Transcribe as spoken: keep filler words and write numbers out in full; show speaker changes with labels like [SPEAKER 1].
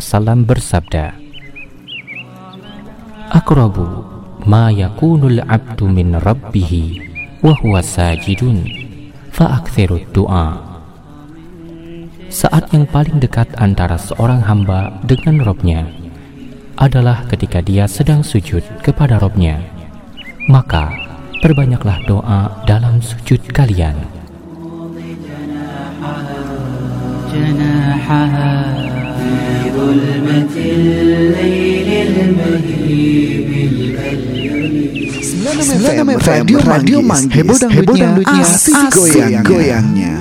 [SPEAKER 1] wasallam bersabda, "Aqrabu ma yakunul abdu min rabbihi wa huwa sajidun fa'aktsirud du'a." Saat yang paling dekat antara seorang hamba dengan Robnya adalah ketika dia sedang sujud kepada Robnya, maka perbanyaklah doa dalam sujud kalian.
[SPEAKER 2] sembilan puluh enam F M Radio Manggis, heboh dangdutnya, asik goyang-goyangnya.